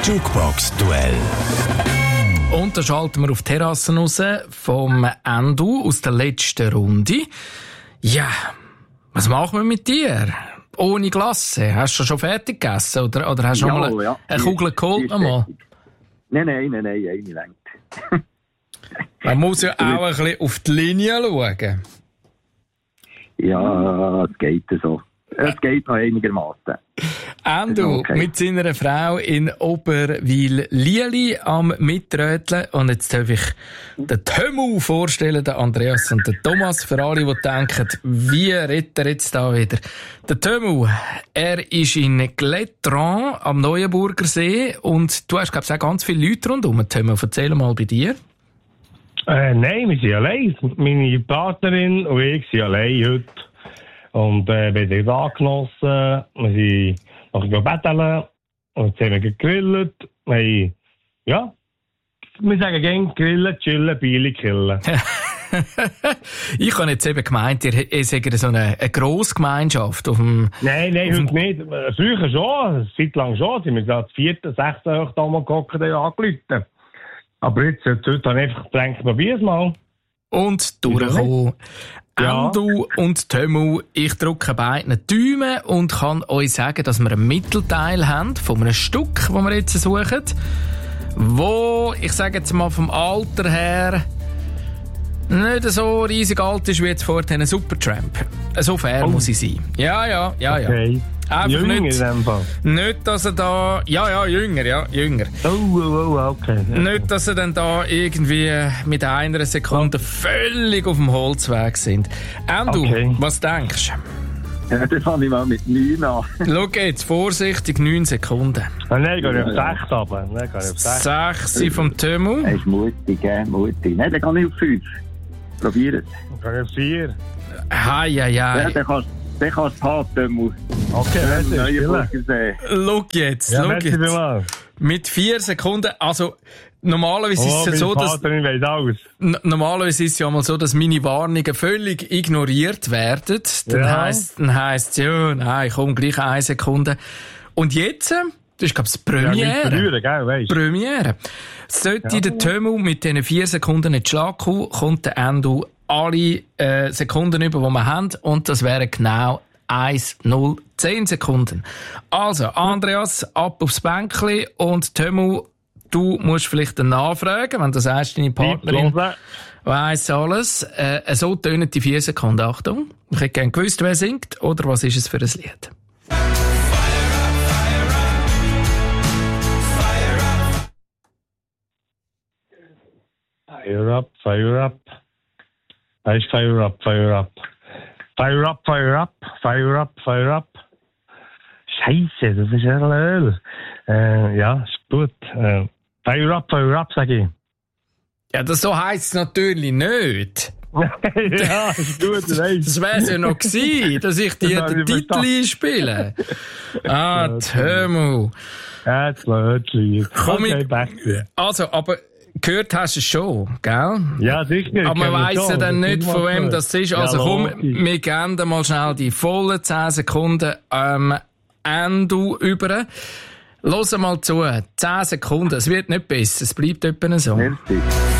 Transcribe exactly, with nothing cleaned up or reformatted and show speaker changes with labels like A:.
A: Jukebox-Duell.
B: Und da schalten wir auf die Terrasse raus vom Endu aus der letzten Runde. Ja, was machen wir mit dir? Ohne Glasse. Hast du schon fertig gegessen? Oder, oder hast du
C: Ja,
B: noch mal
C: ja.
B: eine Kugel geholt? Nochmal?
C: Nein, nein, nein, nein, eine längt.
B: Man muss ja auch ein bisschen auf die Linie schauen.
C: Ja, es geht so. Es geht noch einigermaßen.
B: Endu
C: Okay.
B: mit seiner Frau in Oberwil-Lieli am Mitröteln. Und jetzt darf ich den Tömu vorstellen, den Andreas und den Thomas, für alle, die denken, wie redet er jetzt da wieder? Der Tömu, er ist in Gletran am Neuenburger See und du hast, glaube ich, auch ganz viele Leute rundherum. Tömu, erzähl mal bei dir.
D: Äh, nein, wir sind allein. Meine Partnerin und ich sind allein heute. Und äh, wir haben uns angenossen. Wir sind nachher betteln. Und jetzt haben wir gegrillt. Wir haben, ja, wir sagen gerne grillen, chillen, Biele killen.
B: Ich habe jetzt eben gemeint, ihr, ihr seid so eine, eine Grossgemeinschaft auf dem...
D: Nein, nein, heute nicht. Früher schon, eine Zeit lang schon. Sind wir gerade vierten, sechsten Oktober gehockt und angerufen. Aber jetzt, heute habe ich einfach gedacht, probier's mal.
B: Und durchkommen.
D: Ja.
B: Endu und Tömu, ich drücke beiden Daumen und kann euch sagen, dass wir einen Mittelteil haben von einem Stück, das wir jetzt suchen, wo, ich sage jetzt mal vom Alter her, nicht so riesig alt ist wie jetzt vorhin ein Supertramp. So fair
D: Oh.
B: muss ich sein. Ja, ja, ja, ja.
D: Okay.
B: Einfach
D: Jünger in
B: nicht,
D: dem Fall.
B: nicht, dass er da... Ja, ja, jünger, ja, jünger.
D: Oh, oh, oh, okay.
B: Nicht, dass sie dann da irgendwie mit einer Sekunde völlig auf dem Holzweg sind. Endu,
D: Okay.
B: was denkst du?
C: Ja, dann fange ich mal mit neun an.
B: Schau jetzt, vorsichtig, neun Sekunden.
D: Ah, nein, gehe ich auf sechs runter. Nein, gehe ich auf sechs.
B: Sechs vom Tömu.
C: Er ist mutig, gell? Mutig. Nein, dann kann ich auf fünf. Probier es.
D: Gehe ich auf vier.
B: Hei, hei,
C: Ja,
B: hei.
C: dann kannst dann kannst du haben, Tömu.
D: Okay, merci.
C: Neuenburger See.
B: Schau jetzt,
D: Ja,
B: schau
D: merci
B: jetzt.
D: vielmals.
B: Mit vier Sekunden, also normalerweise
D: Oh,
B: ist es
D: meine
B: so, dass...
D: Partnerin weiss alles.
B: N- Normalerweise ist es ja mal so, dass meine Warnungen völlig ignoriert werden. Dann
D: Ja.
B: heisst, dann heisst es, ja, nein, komm, gleich eine Sekunde. Und jetzt, das ist, glaube ich, das
D: Ja, nicht
B: Premiere.
D: verlieren, gell, weisst.
B: Premiere. Sollte
D: Ja.
B: der Tömu mit diesen vier Sekunden nicht Schlag kommen, kommt der Endu alle äh, Sekunden über, die wir haben. Und das wären genau eins, null, zehn Sekunden. Also, Andreas, ab aufs Bänkli und Tömu, du musst vielleicht dann nachfragen, wenn du sagst, deine Partnerin weiss alles. Äh, so tönen die vier Sekunden. Achtung. Ich hätte gerne gewusst, wer singt oder was ist es für ein Lied.
D: Fire up, fire up. Heißt fire up, fire up. Fire up, fire up, fire up, fire up. Scheiße, das ist ja Öl. Äh, ja, ist gut. Äh, fire up, fire up, sag ich.
B: Ja, das so heisst es natürlich nicht.
D: Ja, ist gut, weißt.
B: Das wär's ja noch gewesen, dass ich dir
D: Das habe
B: den
D: ich
B: Titel einspiele. Ah, Tömu.
D: Ja, das Lied.
B: Komm
D: Okay,
B: ich-
D: back to you.
B: Also, aber gehört hast du es schon, gell?
D: Ja, sicher.
B: Aber man weiss ja dann nicht, von wem das ist. Also
D: ja,
B: komm,
D: logisch.
B: wir geben dir mal schnell die vollen zehn Sekunden ähm, Endu über. Hör mal zu. zehn Sekunden. Es wird nicht besser. Es bleibt etwa so.
C: Merci.